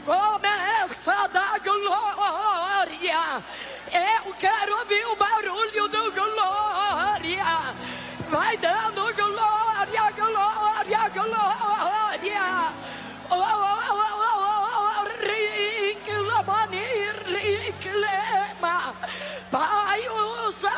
Começa a dar glória. Eu quero ouvir o barulho do glória. Vai dando glória, glória, glória. Pai, usa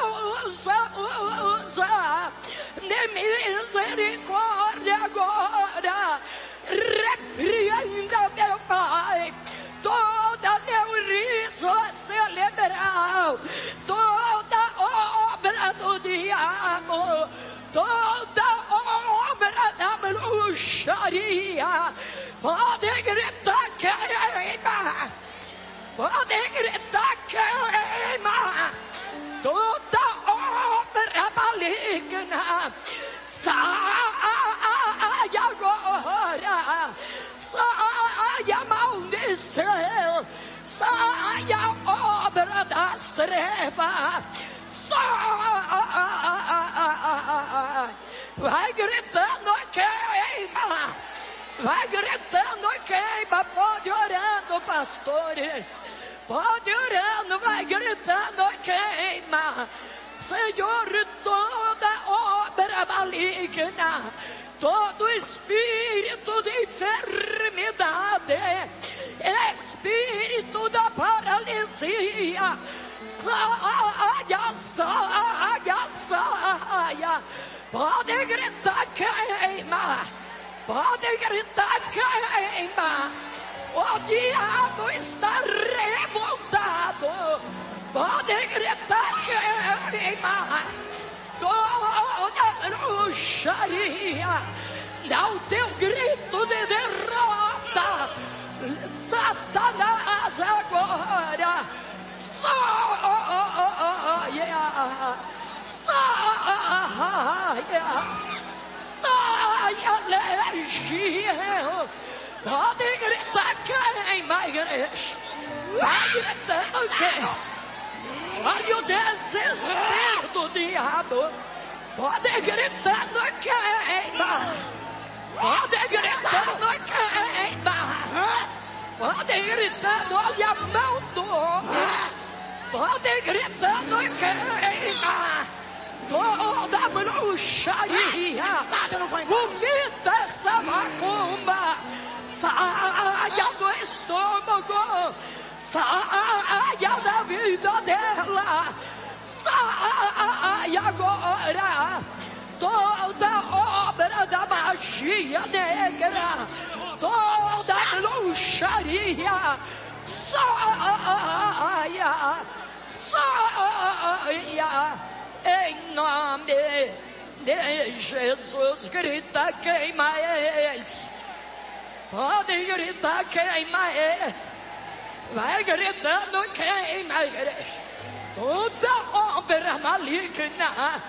de misericórdia agora. Repreenda, meu Pai, toda neurose cerebral, toda obra do diabo, toda obra da bruxaria. Pode gritar, queima. Pode gritar, queima. Toda obra maligna, saia agora. Saia maldição. Saia obra das trevas. Vai gritando, queima. Vai gritando, queima. Pode orando, pastores. Pode orando, vai gritando, queima. Senhor, toda obra maligna, todo espírito de enfermidade, espírito da paralisia, saia, saia, saia. Pode gritar, queima. Pode gritar, queima. O diabo está revoltado. Pode gritar, queima. Toda bruxaria, dá o teu grito de derrota. Satanás agora. Saia, legião. Pode gritar, queima, igreja. Vai gritando, queima. Olha o desespero do diabo. Pode gritando, queima. Pode gritando, queima. Pode gritando, olha a mão do homem. Pode gritando, queima. Toda bruxaria, vomita essa macumba. Saia do estômago. Saia da vida dela. Saia agora. Toda obra da magia negra, toda bruxaria, saia, saia. Em nome de Jesus, grita, queima eles. Pode gritar, queima eles. Vai gritando, queima, igreja. Toda obra maligna,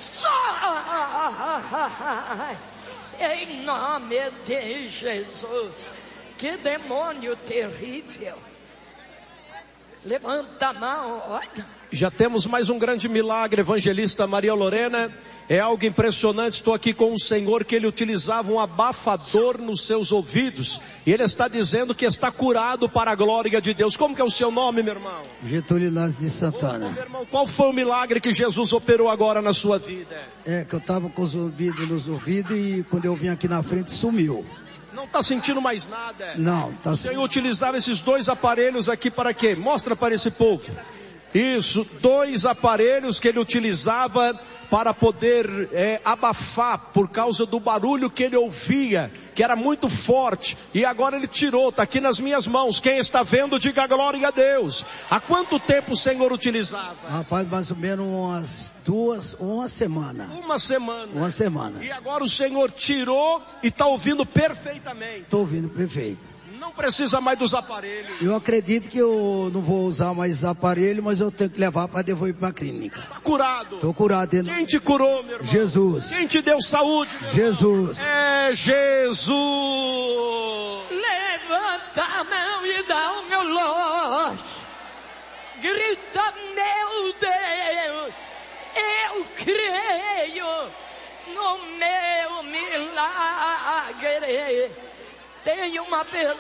sai. Em nome de Jesus. Que demônio terrível. Levanta a mão, olha. Já temos mais um grande milagre, evangelista Maria Lorena. É algo impressionante, estou aqui com um senhor que ele utilizava um abafador nos seus ouvidos. E ele está dizendo que está curado para a glória de Deus. Como que é o seu nome, meu irmão? Getúlio Nantes de Santana. Meu irmão, qual foi o milagre que Jesus operou agora na sua vida? É que eu estava com os ouvidos nos ouvidos e quando eu vim aqui na frente sumiu. Não está sentindo mais nada? Não. O Senhor utilizava esses dois aparelhos aqui para quê? Mostra para esse povo. Isso, dois aparelhos que ele utilizava para poder abafar por causa do barulho que ele ouvia, que era muito forte, e agora ele tirou, está aqui nas minhas mãos. Quem está vendo, diga glória a Deus. Há quanto tempo o Senhor utilizava? Rapaz, mais ou menos uma semana. Uma semana. Uma semana. E agora o Senhor tirou e está ouvindo perfeitamente. Estou ouvindo perfeito. Não precisa mais dos aparelhos. Eu acredito que eu não vou usar mais aparelho, mas eu tenho que levar para devolver para a clínica. Está curado. Estou curado. Quem te curou, meu irmão? Jesus. Quem te deu saúde, meu Jesus. irmão? É Jesus. Levanta a mão e dá o meu lote. Grita, meu Deus, eu creio no meu milagre. Tem uma pessoa